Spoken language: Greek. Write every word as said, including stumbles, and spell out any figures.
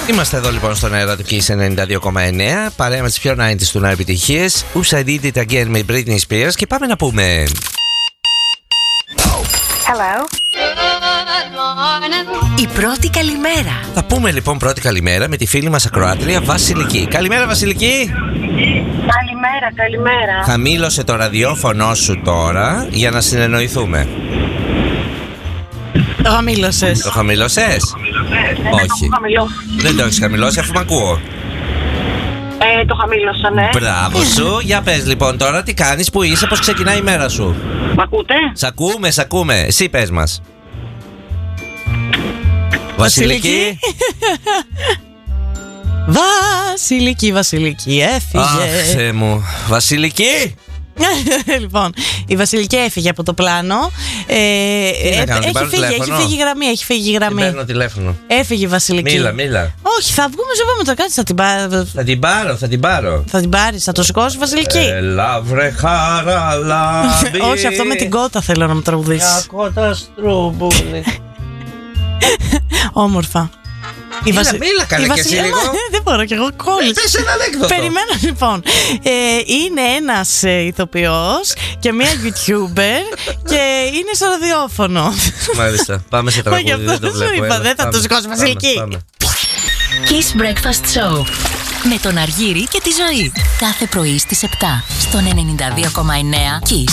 Είμαστε εδώ λοιπόν στον αέρα του Kiss ενενήντα δύο κόμμα εννέα. Παρέα με τις πιο ενενήντα του να επιτυχίες. Oops, I did it again με Britney Spears. Και πάμε να πούμε. Hello. Η πρώτη καλημέρα. Θα πούμε λοιπόν πρώτη καλημέρα με τη φίλη μας ακροάτρια Βασιλική. Καλημέρα Βασιλική. Καλημέρα, καλημέρα. Χαμήλωσε το ραδιόφωνο σου τώρα για να συνεννοηθούμε. Το χαμήλωσες. Το χαμήλωσες? Όχι. Το Δεν το έχεις χαμηλώσει αφού μ' ακούω. Ε, το χαμήλωσα, ναι. Μπράβο σου. Για πες λοιπόν τώρα τι κάνεις, που είσαι, πώς ξεκινάει η μέρα σου. Μ' ακούτε? Σ' ακούμε, σ' ακούμε. Εσύ πες μας. Βασιλική. Βασιλική, Βασιλική, έφυγε. Αχ, Θεέ μου. Βασιλική. Λοιπόν, η Βασιλική έφυγε από το πλάνο. Ε, να κάνω, την έχει, πάρω φύγει, έχει τηλέφωνο? φύγει η γραμμή, έχει φύγει η γραμμή. Παίρνω τηλέφωνο. Έφυγε η Βασιλική. Μίλα, μίλα. Όχι, θα βγούμε σε επόμενο κάτι. Θα την πάρω. Θα την πάρω, θα την πάρω. Θα την πάρει, θα το σηκώσει Βασιλική. Έλα βρε χαραλάμπη. Όχι, αυτό με την κότα θέλω να μου τραγουδήσει. Μια κότα στρούμπουλη. Όμορφα. Η Μίλα, Βασι... μίλα καλέ η και Βασιλική- εσύ λίγο. Δεν μπορώ κι εγώ κόλλησα. Πες ένα ανέκδοτο. Περιμένω λοιπόν. Ε, είναι ένας ε, ηθοποιός και μία YouTuber και είναι στο ραδιόφωνο. Μάλιστα, πάμε σε Μα γι' τραγούδι, αυτό δεν το σου βλέπω. είπα, Έλα, δεν θα πάμε, το σηκώσει, πάμε, Βασιλική. πάμε. Kiss Breakfast Show. Με τον Αργύρη και τη Ζωή. Κάθε πρωί στις επτά. Στον ενενήντα δύο κόμμα εννέα Kiss.